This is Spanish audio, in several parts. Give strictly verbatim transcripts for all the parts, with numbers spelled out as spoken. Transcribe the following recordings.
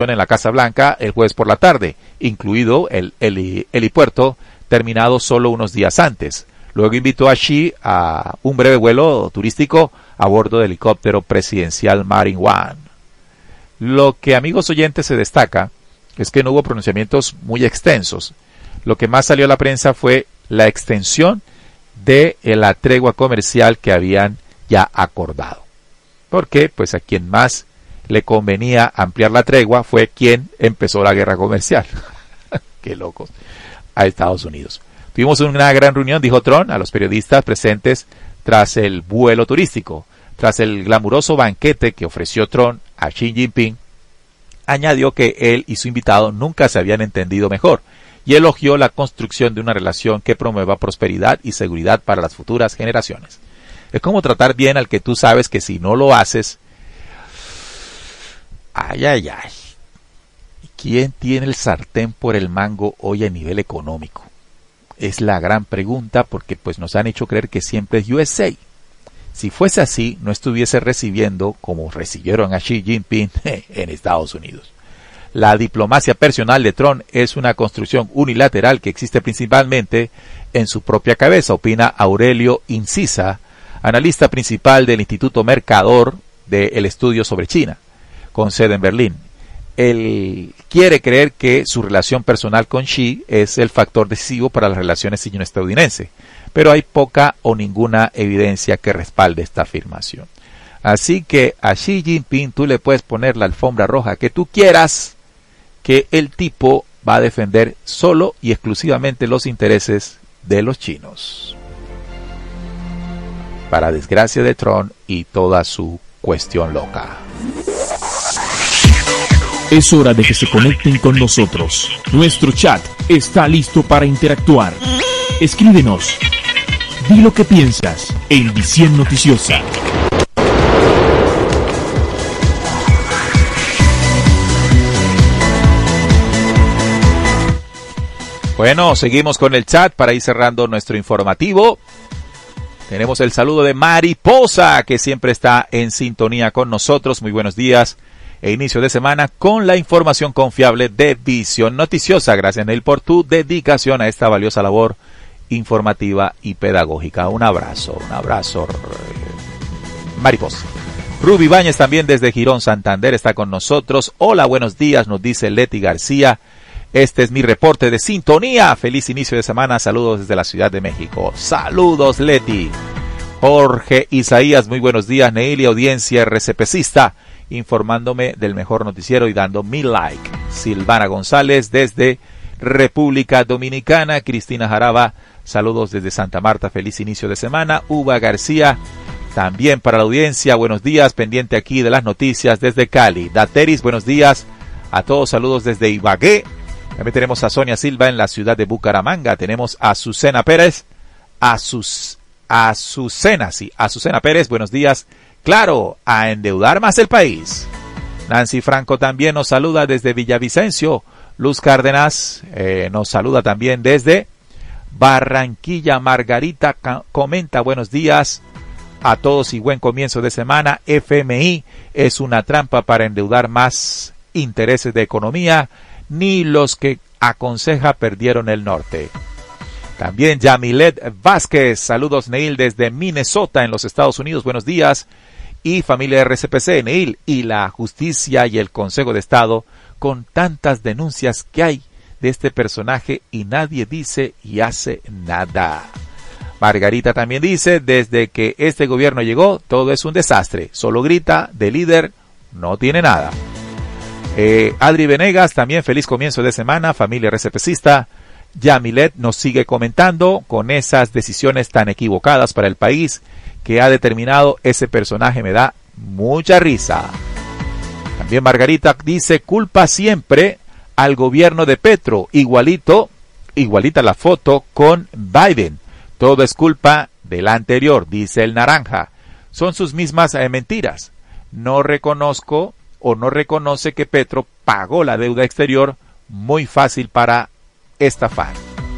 en la Casa Blanca el jueves por la tarde, incluido el heli- helipuerto, terminado solo unos días antes. Luego invitó a Xi a un breve vuelo turístico a bordo del helicóptero presidencial Marine One. Lo que, amigos oyentes, se destaca es que no hubo pronunciamientos muy extensos. Lo que más salió a la prensa fue la extensión de la tregua comercial que habían ya acordado. Porque, pues, a quien más le convenía ampliar la tregua fue quien empezó la guerra comercial. Qué locos. A Estados Unidos. Tuvimos una gran reunión, dijo Trump, a los periodistas presentes tras el vuelo turístico. Tras el glamuroso banquete que ofreció Trump a Xi Jinping, añadió que él y su invitado nunca se habían entendido mejor y elogió la construcción de una relación que promueva prosperidad y seguridad para las futuras generaciones. Es como tratar bien al que tú sabes que si no lo haces... Ay, ay, ay. ¿Quién tiene el sartén por el mango hoy a nivel económico? Es la gran pregunta porque pues nos han hecho creer que siempre es U S A. Si fuese así, no estuviese recibiendo como recibieron a Xi Jinping en Estados Unidos. La diplomacia personal de Trump es una construcción unilateral que existe principalmente en su propia cabeza, opina Aurelio Incisa, analista principal del Instituto Mercador del Estudio sobre China, con sede en Berlín. Él quiere creer que su relación personal con Xi es el factor decisivo para las relaciones sino-estadounidenses, pero hay poca o ninguna evidencia que respalde esta afirmación. Así que a Xi Jinping tú le puedes poner la alfombra roja que tú quieras, que el tipo va a defender solo y exclusivamente los intereses de los chinos. Para desgracia de Trump y toda su cuestión loca. Es hora de que se conecten con nosotros. Nuestro chat está listo para interactuar. Escríbenos. Di lo que piensas en Visión Noticiosa. Bueno, seguimos con el chat para ir cerrando nuestro informativo. Tenemos el saludo de Mariposa, que siempre está en sintonía con nosotros. Muy buenos días e inicio de semana con la información confiable de Visión Noticiosa. Gracias, Neil, por tu dedicación a esta valiosa labor informativa y pedagógica. Un abrazo, un abrazo, Mariposa. Ruby Ibáñez también desde Girón, Santander, está con nosotros. Hola, buenos días, nos dice Leti García. Este es mi reporte de sintonía. Feliz inicio de semana. Saludos desde la Ciudad de México. Saludos, Leti. Jorge Isaías, muy buenos días. Neil y audiencia RCPcista, informándome del mejor noticiero y dando mi like. Silvana González desde República Dominicana. Cristina Jaraba, saludos desde Santa Marta. Feliz inicio de semana. Uva García, también para la audiencia. Buenos días. Pendiente aquí de las noticias desde Cali. Dateris, buenos días a todos. Saludos desde Ibagué. También tenemos a Sonia Silva en la ciudad de Bucaramanga. Tenemos a Azucena Pérez. Azus, Azucena, sí, Azucena Pérez, buenos días. Claro, a endeudar más el país. Nancy Franco también nos saluda desde Villavicencio. Luz Cárdenas eh, nos saluda también desde Barranquilla. Margarita comenta, buenos días a todos y buen comienzo de semana. F M I es una trampa para endeudar más intereses de economía. Ni los que aconseja perdieron el norte. También Yamilet Vázquez, saludos Neil desde Minnesota en los Estados Unidos, buenos días. Y familia R C P C, Neil, y la justicia y el Consejo de Estado, con tantas denuncias que hay de este personaje y nadie dice y hace nada. Margarita también dice, desde que este gobierno llegó, todo es un desastre, solo grita, de líder no tiene nada. Eh, Adri Venegas, también feliz comienzo de semana, familia RCPcista. Yamilet nos sigue comentando con esas decisiones tan equivocadas para el país que ha determinado ese personaje, me da mucha risa. También Margarita dice, culpa siempre al gobierno de Petro, igualito, igualita la foto con Biden. Todo es culpa del anterior, dice el naranja. Son sus mismas eh, mentiras. No reconozco o no reconoce que Petro pagó la deuda exterior, muy fácil para estafar.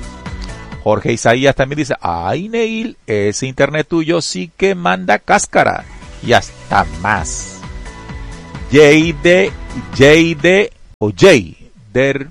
Jorge Isaías también dice, ay Neil, ese internet tuyo sí que manda cáscara, y hasta más. Jade, Jade o Jayder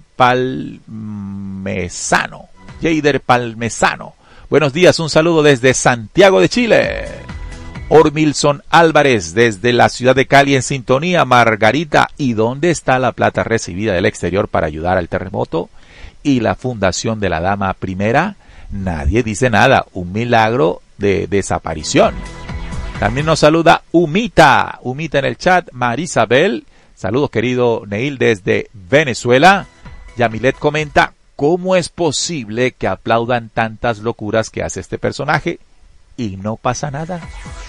Palmesano. Jayder Palmesano. Buenos días, un saludo desde Santiago de Chile. Ormilson Álvarez desde la ciudad de Cali en sintonía. Margarita, ¿y dónde está la plata recibida del exterior para ayudar al terremoto? ¿Y la fundación de la dama primera? Nadie dice nada, un milagro de desaparición. También nos saluda Humita, Humita en el chat. Marisabel, saludos querido Neil desde Venezuela. Yamilet comenta, ¿cómo es posible que aplaudan tantas locuras que hace este personaje y no pasa nada?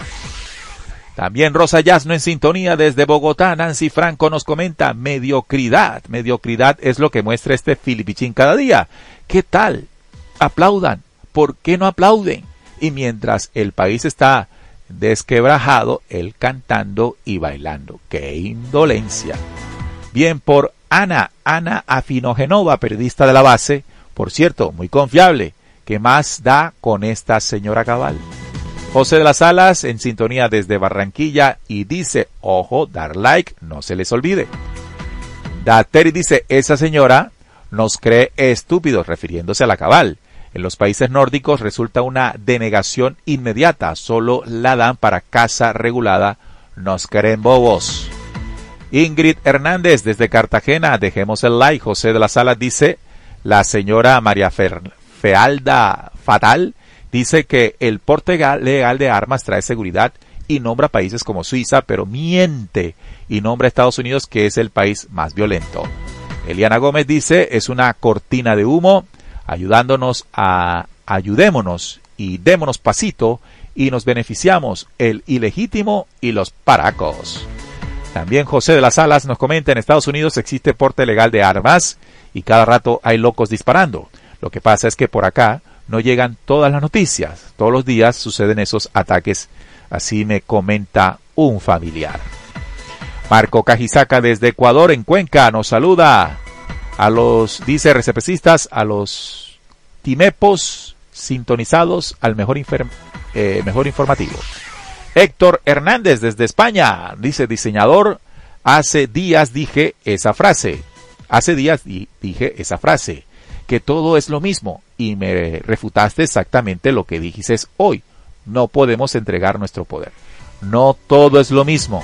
También Rosa Yasno en sintonía desde Bogotá. Nancy Franco nos comenta, mediocridad. Mediocridad es lo que muestra este filipichín cada día. ¿Qué tal? Aplaudan. ¿Por qué no aplauden? Y mientras el país está desquebrajado, él cantando y bailando. ¡Qué indolencia! Bien por Ana, Ana Afinogenova, periodista de la base. Por cierto, muy confiable. ¿Qué más da con esta señora cabal? José de las Alas en sintonía desde Barranquilla y dice, ojo, dar like, no se les olvide. Dateri dice, esa señora nos cree estúpidos, refiriéndose a la cabal. En los países nórdicos resulta una denegación inmediata, solo la dan para casa regulada, nos creen bobos. Ingrid Hernández desde Cartagena, dejemos el like. José de las Alas dice, la señora María Fer, Fealda Fatal, dice que el porte legal de armas trae seguridad y nombra países como Suiza, pero miente y nombra a Estados Unidos, que es el país más violento. Eliana Gómez dice, es una cortina de humo, ayudándonos a, ayudémonos y démonos pasito y nos beneficiamos el ilegítimo y los paracos. También José de las Alas nos comenta, en Estados Unidos existe porte legal de armas y cada rato hay locos disparando. Lo que pasa es que por acá no llegan todas las noticias. Todos los días suceden esos ataques. Así me comenta un familiar. Marco Cajisaca desde Ecuador, en Cuenca, nos saluda. A los, dice RCPcistas, a los timepos sintonizados al mejor, infer, eh, mejor informativo. Héctor Hernández desde España, dice diseñador, hace días dije esa frase. Hace días di, dije esa frase. Que todo es lo mismo, y me refutaste exactamente lo que dijiste hoy. No podemos entregar nuestro poder. No todo es lo mismo.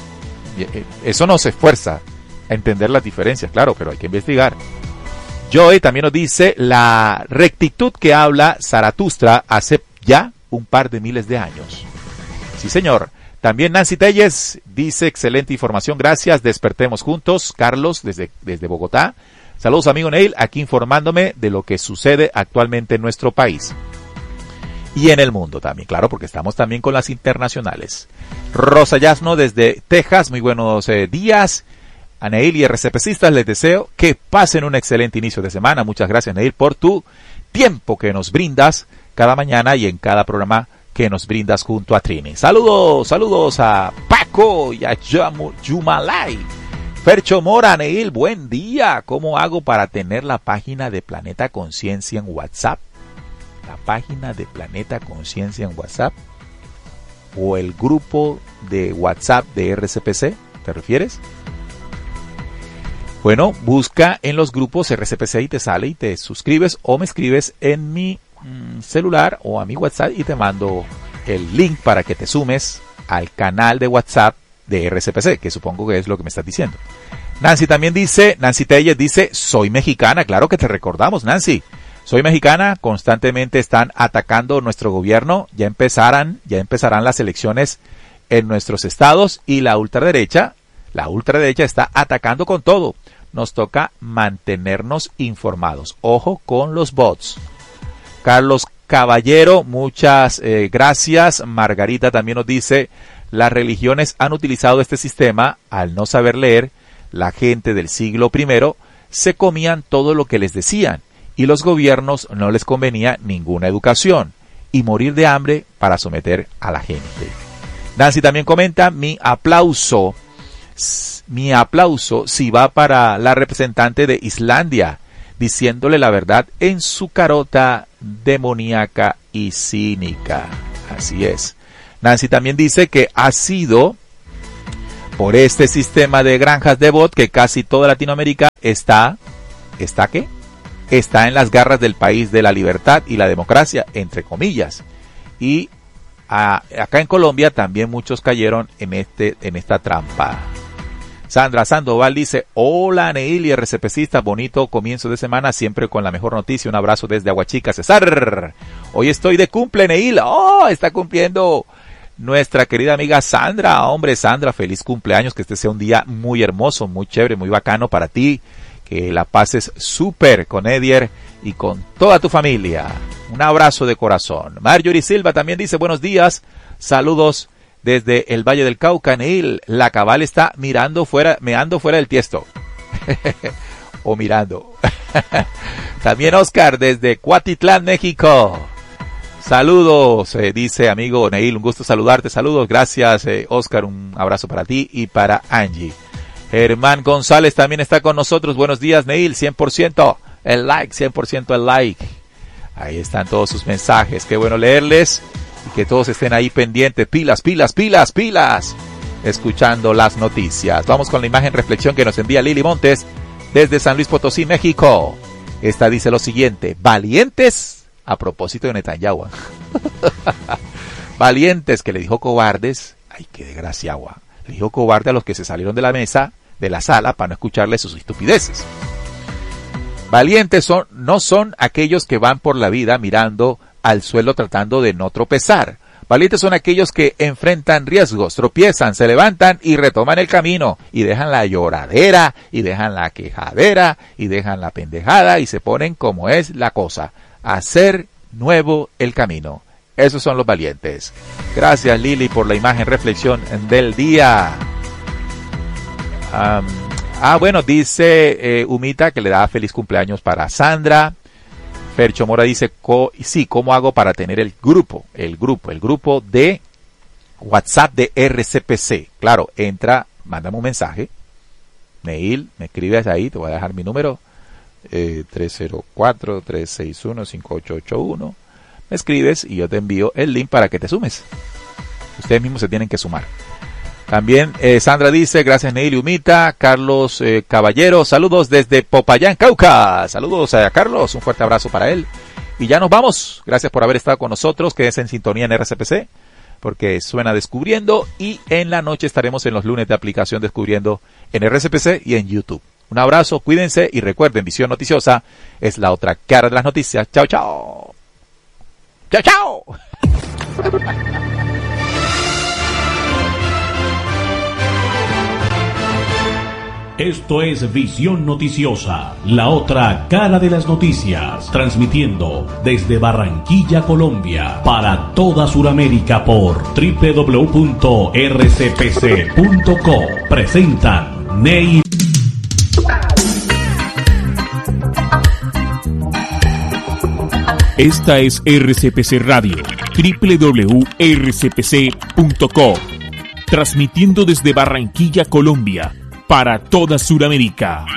Eso nos esfuerza a entender las diferencias, claro, pero hay que investigar. Joey también nos dice, la rectitud que habla Zaratustra hace ya un par de miles de años. Sí, señor. También Nancy Telles dice, excelente información, gracias, despertemos juntos. Carlos desde, desde Bogotá. Saludos amigo Neil, aquí informándome de lo que sucede actualmente en nuestro país. Y en el mundo también, claro, porque estamos también con las internacionales. Rosa Yasno desde Texas, muy buenos eh, días. A Neil y RCPcistas les deseo que pasen un excelente inicio de semana. Muchas gracias Neil por tu tiempo que nos brindas cada mañana y en cada programa que nos brindas junto a Trini. Saludos, saludos a Paco y a Yumalay. Fercho Mora, Neil, buen día. ¿Cómo hago para tener la página de Planeta Conciencia en WhatsApp? La página de Planeta Conciencia en WhatsApp. ¿O el grupo de WhatsApp de R C P C? ¿Te refieres? Bueno, busca en los grupos R C P C y te sale y te suscribes, o me escribes en mi mm, celular o a mi WhatsApp y te mando el link para que te sumes al canal de WhatsApp de R C P C, que supongo que es lo que me estás diciendo. Nancy también dice, Nancy Telles dice, soy mexicana, claro que te recordamos, Nancy. Soy mexicana, constantemente están atacando nuestro gobierno, ya empezarán, ya empezarán las elecciones en nuestros estados y la ultraderecha, la ultraderecha está atacando con todo. Nos toca mantenernos informados. Ojo con los bots. Carlos Caballero, muchas eh, gracias. Margarita también nos dice, las religiones han utilizado este sistema al no saber leer. La gente del siglo primero se comían todo lo que les decían y los gobiernos no les convenía ninguna educación y morir de hambre para someter a la gente. Nancy también comenta, mi aplauso, mi aplauso si va para la representante de Islandia, diciéndole la verdad en su carota demoníaca y cínica. Así es. Nancy también dice que ha sido por este sistema de granjas de bot que casi toda Latinoamérica está, ¿está qué? Está en las garras del país de la libertad y la democracia, entre comillas. Y a, acá en Colombia también muchos cayeron en este, en esta trampa. Sandra Sandoval dice, hola Neil y RCPcista, bonito comienzo de semana, siempre con la mejor noticia, un abrazo desde Aguachica, César. Hoy estoy de cumple, Neil, oh, está cumpliendo nuestra querida amiga Sandra. Hombre, Sandra, feliz cumpleaños, que este sea un día muy hermoso, muy chévere, muy bacano para ti, que la pases súper con Edier y con toda tu familia. Un abrazo de corazón. Marjorie Silva también dice, buenos días, saludos desde el Valle del Cauca, Neil. La cabal está mirando fuera, meando fuera del tiesto. O mirando. También Oscar desde Cuatitlán, México. Saludos, eh, dice amigo Neil, un gusto saludarte. Saludos, gracias eh, Oscar, un abrazo para ti y para Angie. Germán González también está con nosotros. Buenos días, Neil, cien por ciento el like, cien por ciento el like. Ahí están todos sus mensajes, qué bueno leerles. Y que todos estén ahí pendientes, pilas, pilas, pilas, pilas, escuchando las noticias. Vamos con la imagen reflexión que nos envía Lili Montes desde San Luis Potosí, México. Esta dice lo siguiente, valientes, a propósito de Netanyahu. Valientes, que le dijo cobardes, ay, qué desgracia, agua. Le dijo cobarde a los que se salieron de la mesa, de la sala, para no escucharle sus estupideces. Valientes son, no son aquellos que van por la vida mirando al suelo tratando de no tropezar. Valientes son aquellos que enfrentan riesgos, tropiezan, se levantan y retoman el camino y dejan la lloradera y dejan la quejadera y dejan la pendejada y se ponen como es la cosa, hacer nuevo el camino. Esos son los valientes. Gracias Lili por la imagen reflexión del día. Um, ah bueno, dice eh, Humita que le da feliz cumpleaños para Sandra. Fercho Mora dice, co, sí, ¿cómo hago para tener el grupo? El grupo, el grupo de WhatsApp de R C P C. Claro, entra, mándame un mensaje. Neil, me escribes ahí, te voy a dejar mi número. Eh, tres cero cuatro, tres seis uno, cinco ocho ocho uno. Me escribes y yo te envío el link para que te sumes. Ustedes mismos se tienen que sumar. También eh, Sandra dice, gracias Neil y Humita. Carlos eh, Caballero, saludos desde Popayán, Cauca. Saludos a Carlos, un fuerte abrazo para él. Y ya nos vamos. Gracias por haber estado con nosotros. Quédense en sintonía en R C P C, porque suena Descubriendo. Y en la noche estaremos en los lunes de aplicación Descubriendo en R C P C y en YouTube. Un abrazo, cuídense y recuerden, Visión Noticiosa es la otra cara de las noticias. Chao, chao. Chao, chao. Esto es Visión Noticiosa, la otra cara de las noticias, transmitiendo desde Barranquilla, Colombia, para toda Sudamérica por doble u doble u doble u punto r c p c punto co. Presentan Neil. Esta es R C P C Radio, doble u doble u doble u punto r c p c punto co, transmitiendo desde Barranquilla, Colombia, para toda Sudamérica.